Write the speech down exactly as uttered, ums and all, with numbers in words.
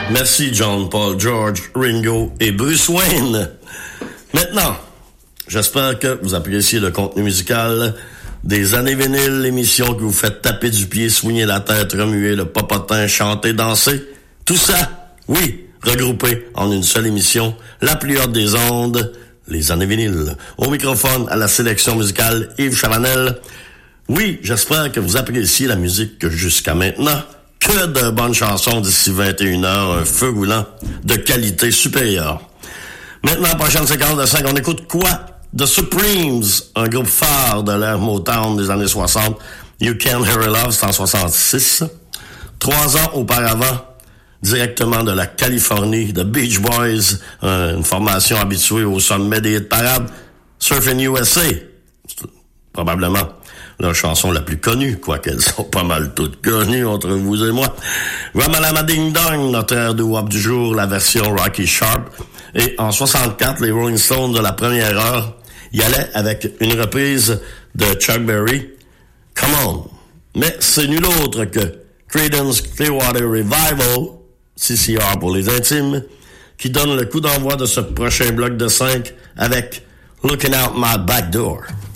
Merci John, Paul, George, Ringo et Bruce Wayne. Maintenant, j'espère que vous appréciez le contenu musical des années vinyles, l'émission que vous faites taper du pied, soigner la tête, remuer le popotin, chanter, danser. Tout ça, oui, regroupé en une seule émission, la plus haute des ondes, les années vinyles. Au microphone, à la sélection musicale, Yves Chavanel. Oui, j'espère que vous appréciez la musique que jusqu'à maintenant. Que de bonnes chansons d'ici vingt et une heures, un feu roulant de qualité supérieure. Maintenant, prochaine séquence de cinq, on écoute quoi? The Supremes, un groupe phare de l'ère Motown des années soixante. You Can't Hurry Love, c'est en soixante-six. Trois ans auparavant, directement de la Californie, The Beach Boys, une formation habituée au sommet des hit parades, Surfing U S A, probablement leur chanson la plus connue, quoiqu'elles sont pas mal toutes connues entre vous et moi. Ramalama Ding Dong, notre air de wop du jour, la version Rocky Sharp. Et en soixante-quatre, les Rolling Stones de la première heure y allaient avec une reprise de Chuck Berry, Come On. Mais c'est nul autre que Creedence Clearwater Revival, C C R pour les intimes, qui donne le coup d'envoi de ce prochain bloc de cinq avec Looking Out My Back Door.